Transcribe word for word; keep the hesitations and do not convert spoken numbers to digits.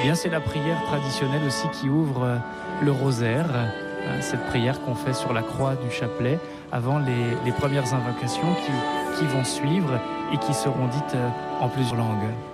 bien, c'est la prière traditionnelle aussi qui ouvre le rosaire, cette prière qu'on fait sur la croix du chapelet avant les, les premières invocations qui, qui vont suivre et qui seront dites en plusieurs langues.